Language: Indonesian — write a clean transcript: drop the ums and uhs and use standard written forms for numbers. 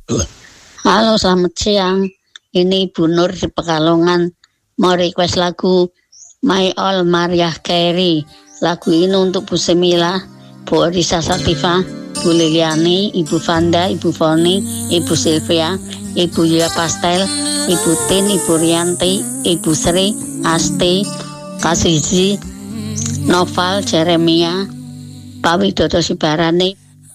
Halo, selamat siang. Ini Ibu Nur di Pekalongan. Mau request lagu My All Mariah Carey. Lagu ini untuk Bu Semila, Bu Risa Sativa, Bu Liliani, Ibu Vanda, Ibu Foni, Ibu Sylvia, Ibu Yulia Pastel, Ibu Tin, Ibu Rianti, Ibu Sri, Asti, Kasizi, Noval, Jeremia, Pak Widodo Sibarani,